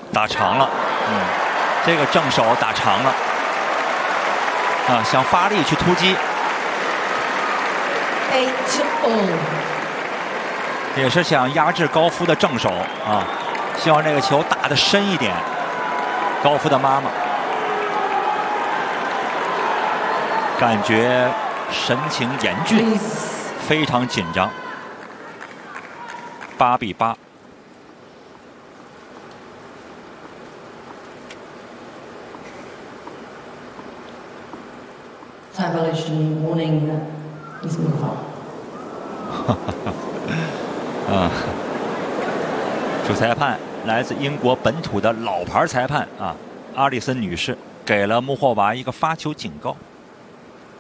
打长了，这个正手打长了，啊，想发力去突击， 8-all， 也是想压制高夫的正手啊，希望这个球打得深一点。高夫的妈妈感觉神情严峻，非常紧张。8比8。 Time violation warning, please move on. 主裁判来自英国本土的老牌裁判啊，阿里森女士给了穆霍娃一个发球警告。